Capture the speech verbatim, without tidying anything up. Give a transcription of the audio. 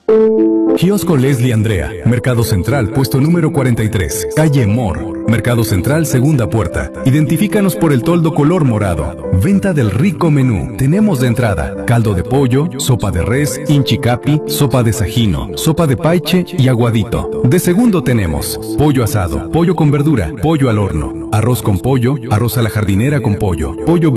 Kiosco Leslie Andrea, Mercado Central, puesto número cuarenta y tres, calle Mor, Mercado Central, segunda puerta. Identifícanos por el toldo color morado. Venta del rico menú. Tenemos de entrada caldo de pollo, sopa de res, inchicapi, sopa de sajino, sopa de paiche y aguadito. De segundo tenemos pollo asado, pollo con verdura, pollo al horno, arroz con pollo, arroz a la jardinera con pollo, pollo